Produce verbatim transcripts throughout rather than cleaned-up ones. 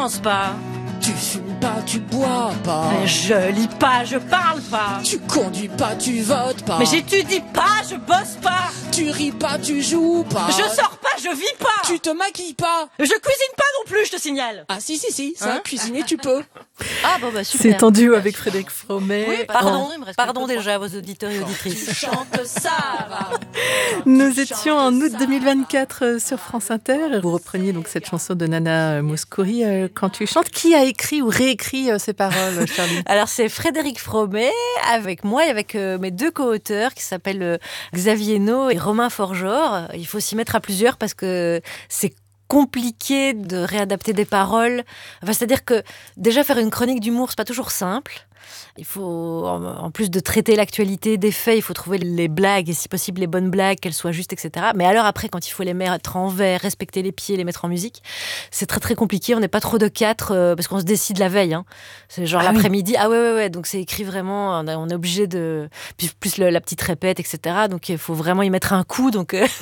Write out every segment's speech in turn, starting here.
danse pas. Tu fumes pas, tu bois pas. Mais je lis pas, je parle pas. Tu conduis pas, tu votes pas. Mais j'étudie pas, je bosse pas. Tu ris pas, tu joues pas. Je sors pas, je vis pas. Tu te maquilles pas. Je cuisine pas non plus, je te signale. Ah si, si, si, ça, Hein cuisiner tu peux. Ah bon bah super. C'est tendu avec Frédéric Fromet. Oui, pardon, pardon déjà vos auditeurs et auditrices. Tu chantes, ça va. Nous étions en août deux mille vingt-quatre sur France Inter. Vous repreniez donc cette chanson de Nana Mouskouri, euh, Quand tu chantes. Qui a écrit ou réécrit euh, ces paroles, Charline? Alors c'est Frédéric Fromet avec moi et avec euh, mes deux co-auteurs qui s'appellent euh, Xavier No et Romain Forgeor. Il faut s'y mettre à plusieurs parce que c'est compliqué de réadapter des paroles. Enfin, c'est-à-dire que déjà faire une chronique d'humour, c'est pas toujours simple. Il faut, en plus de traiter l'actualité des faits, il faut trouver les blagues et si possible les bonnes blagues, qu'elles soient justes, et cetera. Mais alors après, quand il faut les mettre en vers, respecter les pieds, les mettre en musique, c'est très très compliqué. On n'est pas trop de quatre euh, parce qu'on se décide la veille. Hein. C'est genre ah l'après-midi. Oui. Ah ouais, ouais, ouais. Donc c'est écrit vraiment, on, a, on est obligé de... Puis plus le, la petite répète, et cetera. Donc il faut vraiment y mettre un coup. Donc... Euh...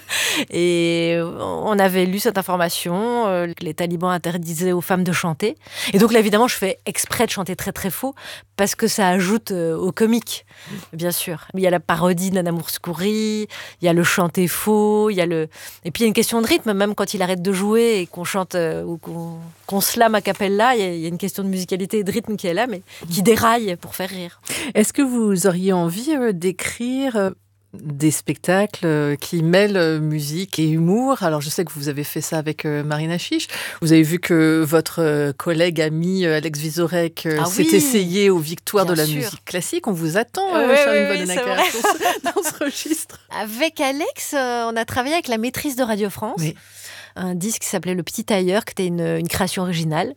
Et on avait lu cette information euh, que les talibans interdisaient aux femmes de chanter. Et donc là, évidemment, je fais exprès de chanter très très faux parce que ça ajoute euh, au comique, bien sûr. Il y a la parodie de Nana Mouskouri, il y a le chanter faux, il y a le... Et puis il y a une question de rythme, même quand il arrête de jouer et qu'on chante euh, ou qu'on, qu'on slame a cappella, il y, a, il y a une question de musicalité et de rythme qui est là, mais qui déraille pour faire rire. Est-ce que vous auriez envie euh, d'écrire... Euh... des spectacles qui mêlent musique et humour? Alors, je sais que vous avez fait ça avec Marina Chiche. Vous avez vu que votre collègue ami Alex Vizorek ah s'est oui, essayé aux victoires de la sûr. musique classique. On vous attend, oui, Charline oui, Vanhoenacker, dans, ce, dans ce registre. Avec Alex, on a travaillé avec la maîtrise de Radio France. Oui. Un disque qui s'appelait Le Petit Tailleur, qui était une, une création originale.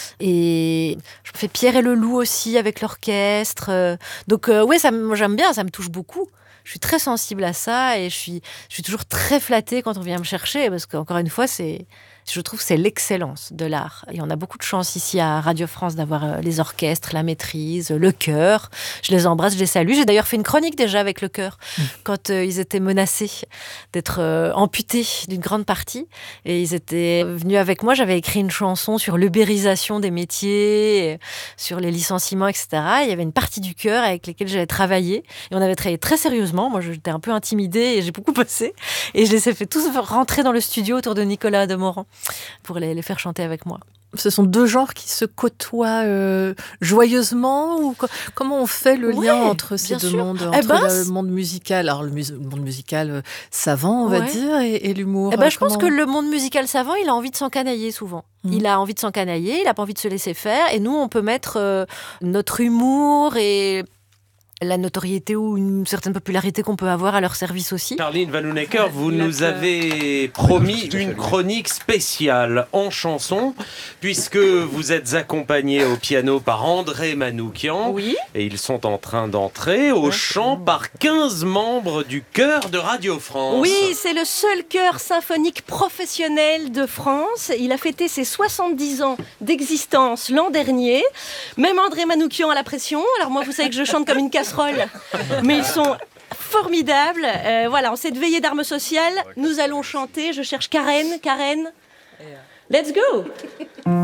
Et je fais Pierre et le Loup aussi avec l'orchestre. Donc, euh, oui, ça, moi, j'aime bien, ça me touche beaucoup. Je suis très sensible à ça et je suis, je suis toujours très flattée quand on vient me chercher parce qu'encore une fois, c'est, je trouve que c'est l'excellence de l'art. Et on a beaucoup de chance ici à Radio France d'avoir les orchestres, la maîtrise, le chœur. Je les embrasse, je les salue. J'ai d'ailleurs fait une chronique déjà avec le chœur mmh. quand euh, ils étaient menacés d'être euh, amputés d'une grande partie. Et ils étaient venus avec moi. J'avais écrit une chanson sur l'ubérisation des métiers, sur les licenciements, et cetera. Il y avait une partie du chœur avec laquelle j'avais travaillé. Et on avait travaillé très sérieusement. Moi, j'étais un peu intimidée et j'ai beaucoup bossé. Et je les ai fait tous rentrer dans le studio autour de Nicolas Demorand pour les, les faire chanter avec moi. Ce sont deux genres qui se côtoient euh, joyeusement ou co- comment on fait le lien ouais, entre ces deux sûr. mondes, entre eh ben, le monde musical, alors le, mus- le monde musical euh, savant, on ouais. va dire, et, et l'humour. Eh ben, euh, je comment... pense que le monde musical savant, il a envie de s'encanailler souvent. Mmh. Il a envie de s'encanailler, il n'a pas envie de se laisser faire. Et nous, on peut mettre euh, notre humour et la notoriété ou une certaine popularité qu'on peut avoir à leur service aussi. Charline Vanhoenacker, vous nous avez promis une chronique spéciale en chanson, puisque vous êtes accompagné au piano par André Manoukian, oui. et ils sont en train d'entrer au chant par quinze membres du chœur de Radio France. Oui, c'est le seul chœur symphonique professionnel de France. Il a fêté ses soixante-dix ans d'existence l'an dernier. Même André Manoukian a la pression. Alors moi, vous savez que je chante comme une casserole, mais ils sont formidables. Euh, voilà, en cette veillée d'armes sociales, nous allons chanter. Je cherche Karen, Karen. Let's go!